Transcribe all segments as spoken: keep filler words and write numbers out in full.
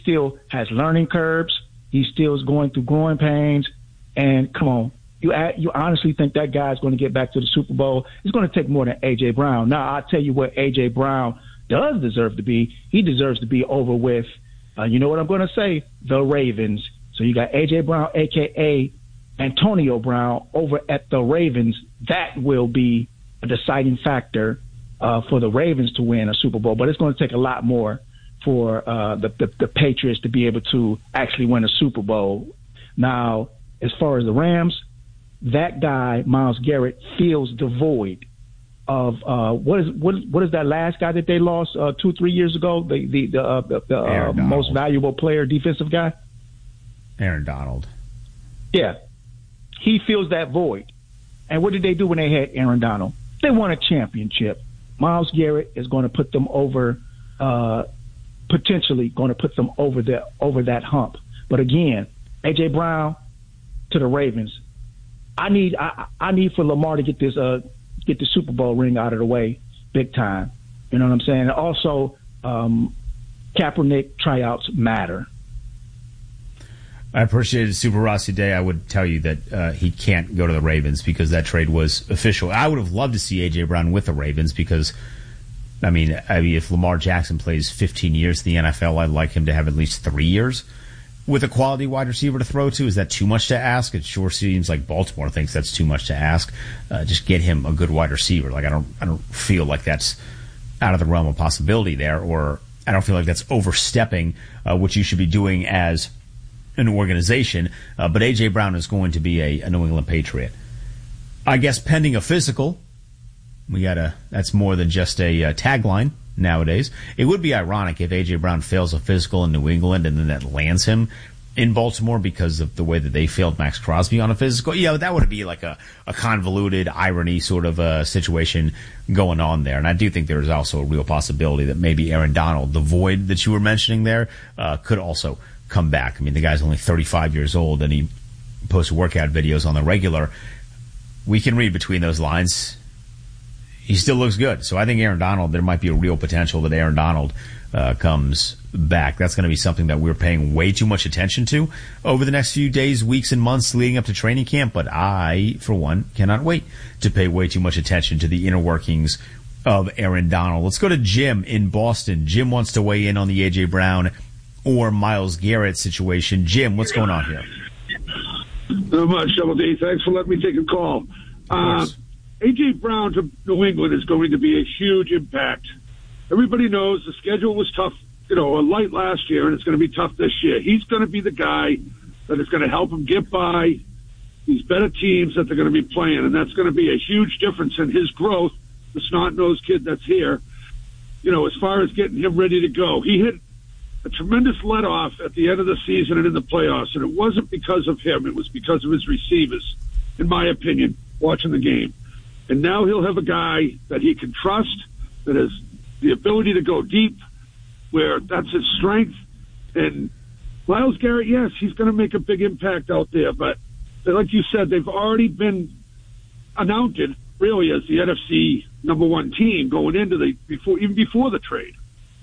still has learning curves. He still is going through growing pains. And come on, you you honestly think that guy's going to get back to the Super Bowl? It's going to take more than A J. Brown. Now, I'll tell you what A J. Brown does deserve to be. He deserves to be over with, uh, you know what I'm going to say, the Ravens. So you got A J. Brown, a k a. Antonio Brown, over at the Ravens. That will be a deciding factor uh, for the Ravens to win a Super Bowl. But it's going to take a lot more for uh, the, the, the Patriots to be able to actually win a Super Bowl. Now, as far as the Rams, that guy, Myles Garrett, feels devoid of uh, what is what, what is that last guy that they lost uh, two, three years ago, the, the, the, uh, the, the uh, most valuable player, defensive guy? Aaron Donald. Yeah. He feels that void. And what did they do when they had Aaron Donald? They won a championship. Myles Garrett is going to put them over, uh, potentially going to put them over the over that hump. But again, A J. Brown to the Ravens. I need I, I need for Lamar to get this uh get the Super Bowl ring out of the way big time. You know what I'm saying? And also, um, Kaepernick tryouts matter. I appreciated Super Rossi Day. I would tell you that uh, he can't go to the Ravens because that trade was official. I would have loved to see A J. Brown with the Ravens because, I mean, I mean, if Lamar Jackson plays fifteen years in the N F L, I'd like him to have at least three years with a quality wide receiver to throw to. Is that too much to ask? It sure seems like Baltimore thinks that's too much to ask. Uh, just get him a good wide receiver. Like I don't, I don't feel like that's out of the realm of possibility there, or I don't feel like that's overstepping uh, what you should be doing as an organization. Uh, but A J. Brown is going to be a, a New England Patriot. I guess pending a physical. We got a. That's more than just a uh, tagline nowadays. It would be ironic if A J. Brown fails a physical in New England and then that lands him in Baltimore because of the way that they failed Max Crosby on a physical. Yeah, that would be like a, a convoluted irony sort of a situation going on there. And I do think there is also a real possibility that maybe Aaron Donald, the void that you were mentioning there, uh, could also come back. I mean, the guy's only thirty-five years old and he posts workout videos on the regular. We can read between those lines. He still looks good. So I think Aaron Donald, there might be a real potential that Aaron Donald uh, comes back. That's going to be something that we're paying way too much attention to over the next few days, weeks, and months leading up to training camp. But I, for one, cannot wait to pay way too much attention to the inner workings of Aaron Donald. Let's go to Jim in Boston. Jim wants to weigh in on the A J. Brown or Myles Garrett situation. Jim, what's going on here? Not much, Double D. Thanks for letting me take a call. Uh, A J. Brown to New England is going to be a huge impact. Everybody knows the schedule was tough, you know, light last year, and it's going to be tough this year. He's going to be the guy that is going to help him get by these better teams that they're going to be playing, and that's going to be a huge difference in his growth, the snot-nosed kid that's here. You know, as far as getting him ready to go, he hit a tremendous let-off at the end of the season and in the playoffs, and it wasn't because of him. It was because of his receivers, in my opinion, watching the game. And now he'll have a guy that he can trust, that has the ability to go deep, where that's his strength. And Myles Garrett, yes, he's going to make a big impact out there, but like you said, they've already been announced really as the N F C number one team going into the before even before the trade.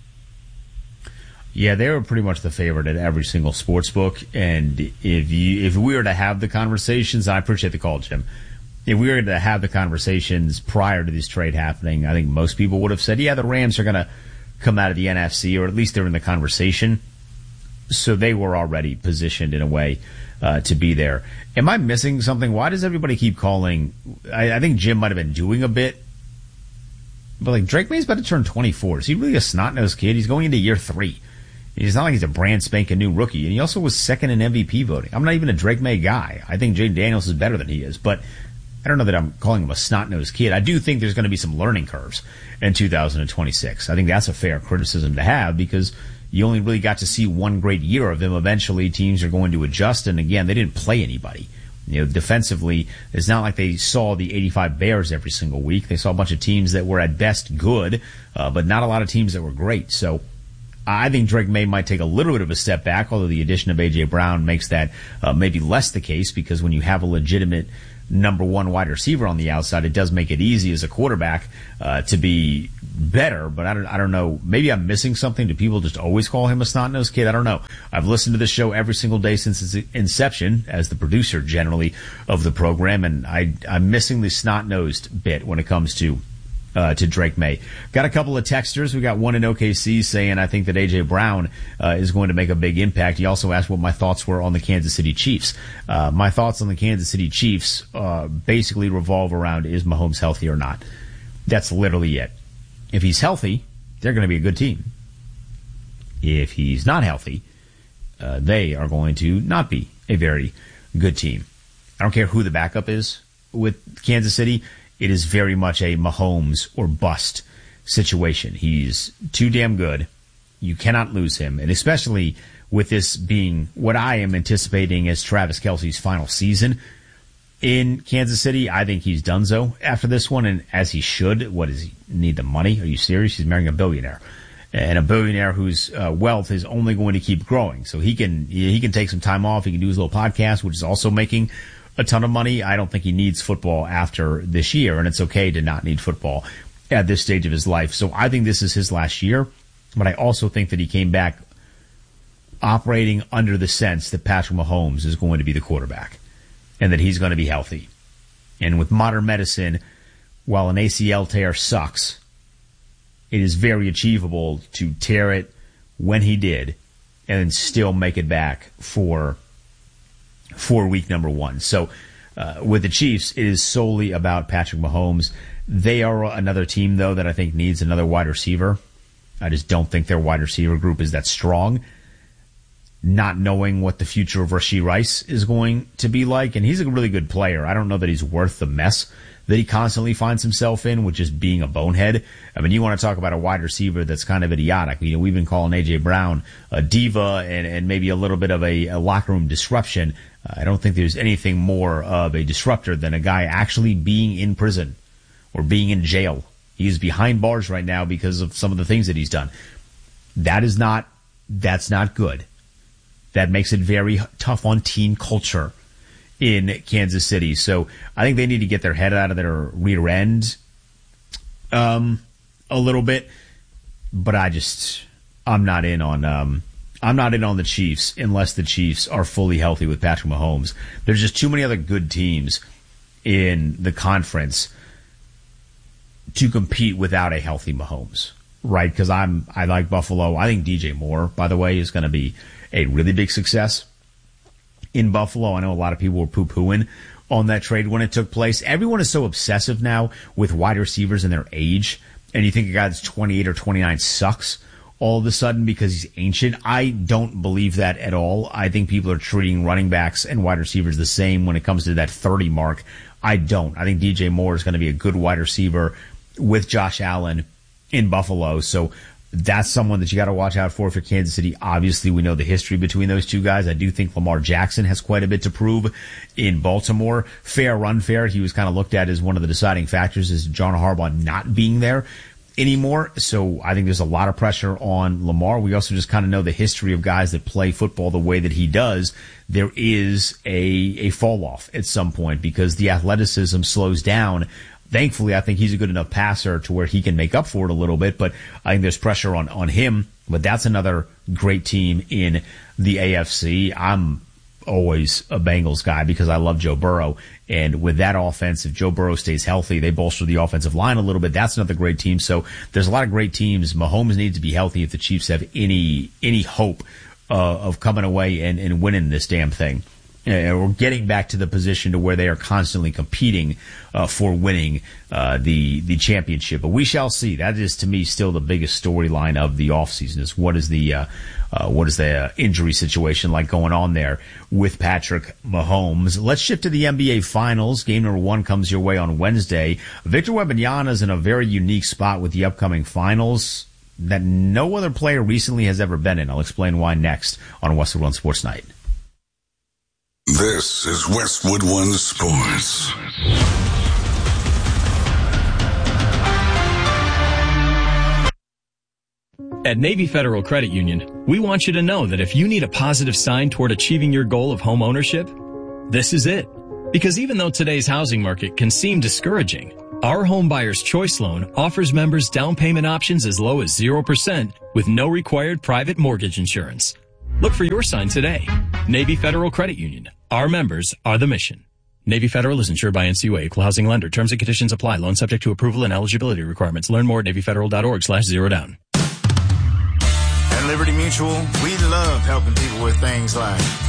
Yeah, they were pretty much the favorite at every single sports book. And if you if we were to have the conversations, I appreciate the call, Jim. If we were to have the conversations prior to this trade happening, I think most people would have said, yeah, the Rams are going to come out of the N F C, or at least they're in the conversation. So they were already positioned in a way uh, to be there. Am I missing something? Why does everybody keep calling? I, I think Jim might have been doing a bit. But like Drake May's about to turn twenty-four. Is he really a snot-nosed kid? He's going into year three. It's not like he's a brand spanking new rookie. And he also was second in M V P voting. I'm not even a Drake May guy. I think Jaden Daniels is better than he is. But I don't know that I'm calling him a snot-nosed kid. I do think there's going to be some learning curves in two thousand twenty-six. I think that's a fair criticism to have because you only really got to see one great year of him. Eventually, teams are going to adjust. And again, they didn't play anybody. You know, defensively, it's not like they saw the eighty-five Bears every single week. They saw a bunch of teams that were at best good, uh, but not a lot of teams that were great. So I think Drake May might take a little bit of a step back, although the addition of A J. Brown makes that uh, maybe less the case because when you have a legitimate number one wide receiver on the outside, it does make it easy as a quarterback uh, to be better, but I don't, I don't know. Maybe I'm missing something. Do people just always call him a snot-nosed kid? I don't know. I've listened to the show every single day since its inception as the producer generally of the program, and I, I'm missing the snot-nosed bit when it comes to Uh, to Drake May. Got a couple of texters. We got one in O K C saying, I think that A J Brown uh, is going to make a big impact. He also asked what my thoughts were on the Kansas City Chiefs. Uh, my thoughts on the Kansas City Chiefs uh, basically revolve around, is Mahomes healthy or not? That's literally it. If he's healthy, they're going to be a good team. If he's not healthy, uh, they are going to not be a very good team. I don't care who the backup is with Kansas City. It is very much a Mahomes or bust situation. He's too damn good. You cannot lose him. And especially with this being what I am anticipating as Travis Kelce's final season in Kansas City, I think he's done so after this one, and as he should. What does he need, the money? Are you serious? He's marrying a billionaire. And a billionaire whose uh, wealth is only going to keep growing. So he can he can take some time off. He can do his little podcast, which is also making a ton of money. I don't think he needs football after this year, and it's okay to not need football at this stage of his life. So I think this is his last year, but I also think that he came back operating under the sense that Patrick Mahomes is going to be the quarterback and that he's going to be healthy. And with modern medicine, while an A C L tear sucks, it is very achievable to tear it when he did and still make it back for for week number one. So uh, with the Chiefs, it is solely about Patrick Mahomes. They are another team, though, that I think needs another wide receiver. I just don't think their wide receiver group is that strong. Not knowing what the future of Rashee Rice is going to be like, and he's a really good player. I don't know that he's worth the mess that he constantly finds himself in, with just being a bonehead. I mean, you want to talk about a wide receiver that's kind of idiotic. You know, we've been calling A J Brown a diva and, and maybe a little bit of a, a locker room disruption. Uh, I don't think there's anything more of a disruptor than a guy actually being in prison or being in jail. He's behind bars right now because of some of the things that he's done. That is not, that's not good. That makes it very tough on team culture in Kansas City. So I think they need to get their head out of their rear end um, a little bit. But I just, I'm not in on, um, I'm not in on the Chiefs unless the Chiefs are fully healthy with Patrick Mahomes. There's just too many other good teams in the conference to compete without a healthy Mahomes, right? Because I'm, I like Buffalo. I think D J Moore, by the way, is going to be a really big success in Buffalo. I know a lot of people were poo-pooing on that trade when it took place. Everyone is so obsessive now with wide receivers and their age, and you think a guy that's twenty-eight or twenty-nine sucks all of a sudden because he's ancient. I don't believe that at all. I think people are treating running backs and wide receivers the same when it comes to that thirty mark. I don't. I think D J Moore is going to be a good wide receiver with Josh Allen in Buffalo. So that's someone that you got to watch out for for Kansas City. Obviously, we know the history between those two guys. I do think Lamar Jackson has quite a bit to prove in Baltimore. Fair or unfair, he was kind of looked at as one of the deciding factors is John Harbaugh not being there anymore. So I think there's a lot of pressure on Lamar. We also just kind of know the history of guys that play football the way that he does. There is a, a fall off at some point because the athleticism slows down. Thankfully, I think he's a good enough passer to where he can make up for it a little bit, but I think there's pressure on, on him. But that's another great team in the A F C. I'm always a Bengals guy because I love Joe Burrow. And with that offense, if Joe Burrow stays healthy, they bolster the offensive line a little bit. That's another great team. So there's a lot of great teams. Mahomes needs to be healthy if the Chiefs have any any hope uh, of coming away and, and winning this damn thing. Uh, or getting back to the position to where they are constantly competing uh, for winning uh, the the championship. But we shall see. That is, to me, still the biggest storyline of the offseason is what is the uh, uh, what is the injury situation like going on there with Patrick Mahomes. Let's shift to the N B A Finals. Game number one comes your way on Wednesday. Victor Wembanyama is in a very unique spot with the upcoming finals that no other player recently has ever been in. I'll explain why next on Westwood One Sports Night. This is Westwood One Sports. At Navy Federal Credit Union, we want you to know that if you need a positive sign toward achieving your goal of home ownership, this is it. Because even though today's housing market can seem discouraging, Our Home Buyer's Choice Loan offers members down payment options as low as zero percent with no required private mortgage insurance. Look for your sign today. Navy Federal Credit Union. Our members are the mission. Navy Federal is insured by N C U A, Equal Housing Lender. Terms and conditions apply. Loan subject to approval and eligibility requirements. Learn more at NavyFederal.org slash zero down. At Liberty Mutual, we love helping people with things like